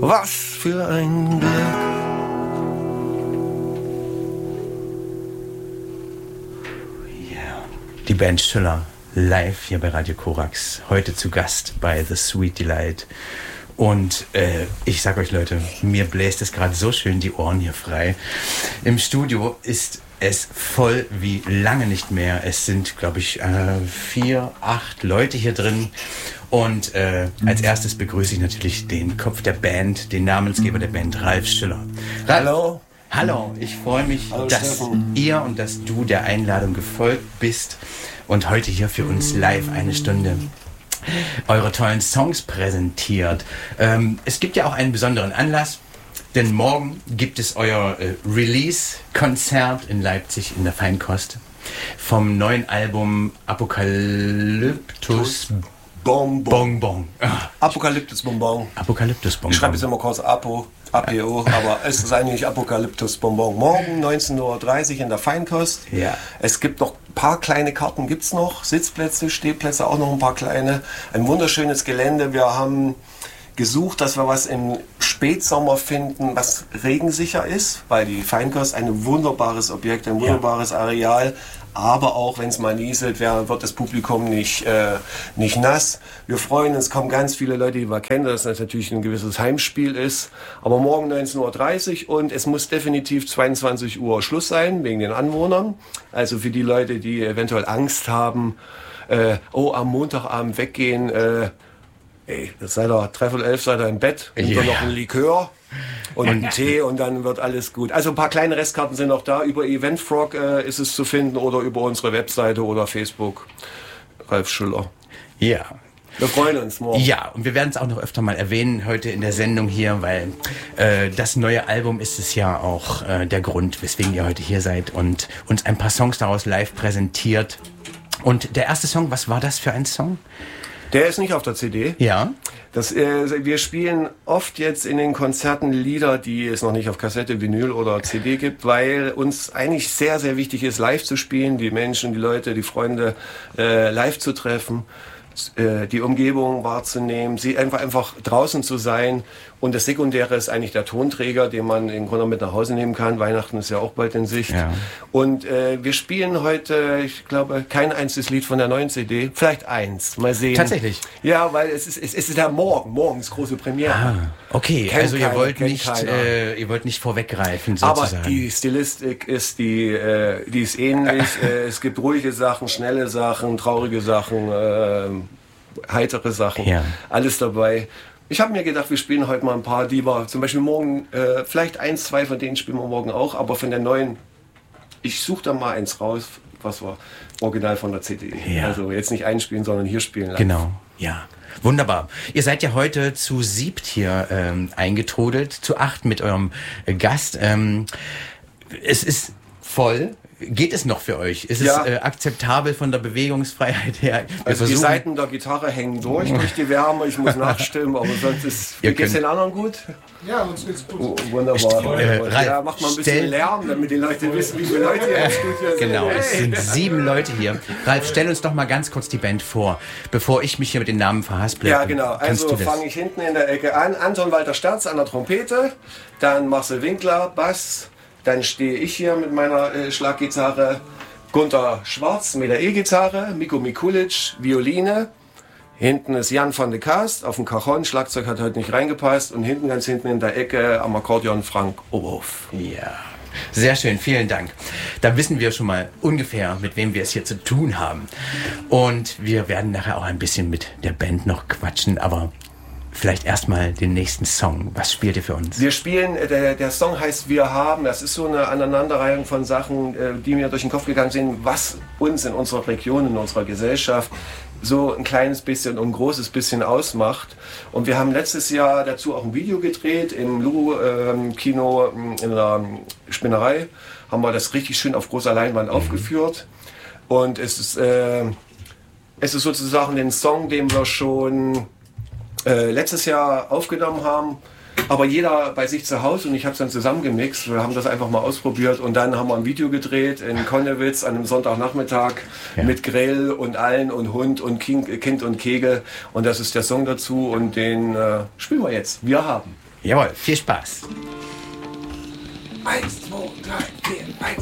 Was für ein Glück. Ja, die Band Schiller live hier bei Radio Korax. Heute zu Gast bei The Sweet Delight. Und ich sag euch Leute, mir bläst es gerade so schön die Ohren hier frei. Im Studio ist es voll wie lange nicht mehr. Es sind, glaube ich, 4, 8 Leute hier drin. Und als erstes begrüße ich natürlich den Kopf der Band, den Namensgeber der Band, Ralf Schiller. Ralf, Hallo. Hallo, ich freue mich, Hallo, dass Steffen. ihr und dass du der Einladung gefolgt bist und heute hier für uns live eine Stunde eure tollen Songs präsentiert. Es gibt ja auch einen besonderen Anlass, denn morgen gibt es euer Release-Konzert in Leipzig in der Feinkost vom neuen Album Apokalyptus Bonbon. Apokalyptus Bonbon. Apokalyptus Bonbon. Ich schreibe es immer kurz APO, aber es ist eigentlich Apokalyptus Bonbon. Morgen 19:30 Uhr in der Feinkost. Ja. Es gibt noch ein paar kleine Karten, gibt's noch. Sitzplätze, Stehplätze, auch noch ein paar kleine. Ein wunderschönes Gelände. Wir haben gesucht, dass wir was im Spätsommer finden, was regensicher ist, weil die Feinkost ein wunderbares Objekt, ein wunderbares Areal. Aber auch wenn es mal nieselt, wird das Publikum nicht nass. Wir freuen uns, kommen ganz viele Leute, die wir kennen, dass das natürlich ein gewisses Heimspiel ist. Aber morgen 19:30 Uhr und es muss definitiv 22 Uhr Schluss sein, wegen den Anwohnern. Also für die Leute, die eventuell Angst haben, am Montagabend weggehen, seid ihr 11:15 seid ihr im Bett, und dann noch ein Likör und einen Tee und dann wird alles gut. Also ein paar kleine Restkarten sind noch da. Über Eventfrog ist es zu finden oder über unsere Webseite oder Facebook. Ralf Schiller. Ja. Wir freuen uns morgen. Ja, und wir werden es auch noch öfter mal erwähnen heute in der Sendung hier, weil das neue Album ist es ja auch der Grund, weswegen ihr heute hier seid und uns ein paar Songs daraus live präsentiert. Und der erste Song, was war das für ein Song? Der ist nicht auf der CD. Ja. Wir spielen oft jetzt in den Konzerten Lieder, die es noch nicht auf Kassette, Vinyl oder CD gibt, weil uns eigentlich sehr, sehr wichtig ist, live zu spielen, die Menschen, die Leute, die Freunde live zu treffen, die Umgebung wahrzunehmen, sie einfach draußen zu sein. Und das Sekundäre ist eigentlich der Tonträger, den man im Grunde mit nach Hause nehmen kann. Weihnachten ist ja auch bald in Sicht. Ja. Und wir spielen heute, ich glaube, kein einziges Lied von der neuen CD. Vielleicht eins. Mal sehen. Tatsächlich? Ja, weil es ist ja morgen ist große Premiere. Ah, okay. Also ihr wollt nicht vorweggreifen sozusagen. Aber die Stilistik ist die ist ähnlich. Es gibt ruhige Sachen, schnelle Sachen, traurige Sachen, heitere Sachen. Ja. Alles dabei. Ich habe mir gedacht, wir spielen heute mal ein paar, die wir zum Beispiel morgen, vielleicht 1, 2 von denen spielen wir morgen auch, aber von der neuen, ich suche da mal eins raus, was war original von der CD. Ja. Also jetzt nicht einspielen, sondern hier spielen lassen. Genau, ja. Wunderbar. Ihr seid ja heute zu 7 hier eingetrudelt, zu 8 mit eurem Gast. Es ist voll. Geht es noch für euch? Ist es akzeptabel von der Bewegungsfreiheit her? Also die Saiten der Gitarre hängen durch die Wärme. Ich muss nachstimmen, aber sonst ist... Geht es den anderen gut? Ja, uns geht's gut. Oh, wunderbar. Ralf, macht mal ein bisschen Lärm, damit die Leute wissen, wie viele Leute hier im Studio sind. Genau, es sind 7 Leute hier. Ralf, stell uns doch mal ganz kurz die Band vor, bevor ich mich hier mit den Namen verhasple. Ja, genau. Also fange ich hinten in der Ecke an. Anton Walter Sterz an der Trompete, dann Marcel Winkler, Bass, dann stehe ich hier mit meiner Schlaggitarre, Gunter Schwarz mit der E-Gitarre, Miko Mikulic, Violine. Hinten ist Jan van de Kaast auf dem Cajon, Schlagzeug hat heute nicht reingepasst. Und ganz hinten in der Ecke am Akkordeon Frank Oberhof. Ja, sehr schön, vielen Dank. Da wissen wir schon mal ungefähr, mit wem wir es hier zu tun haben. Und wir werden nachher auch ein bisschen mit der Band noch quatschen, aber... Vielleicht erstmal den nächsten Song. Was spielt ihr für uns? Wir spielen, der Song heißt Wir haben. Das ist so eine Aneinanderreihung von Sachen, die mir durch den Kopf gegangen sind, was uns in unserer Region, in unserer Gesellschaft so ein kleines bisschen und ein großes bisschen ausmacht. Und wir haben letztes Jahr dazu auch ein Video gedreht im Lulu-Kino in der Spinnerei. Haben wir das richtig schön auf großer Leinwand aufgeführt. Und es ist sozusagen den Song, den wir schon letztes Jahr aufgenommen haben, aber jeder bei sich zu Hause und ich habe es dann zusammengemixt. Wir haben das einfach mal ausprobiert und dann haben wir ein Video gedreht in Konnewitz an einem Sonntagnachmittag mit Grill und allen und Hund und Kind und Kegel und das ist der Song dazu und den spielen wir jetzt. Wir haben. Jawohl, viel Spaß. 1, 2, 3, 4, 1,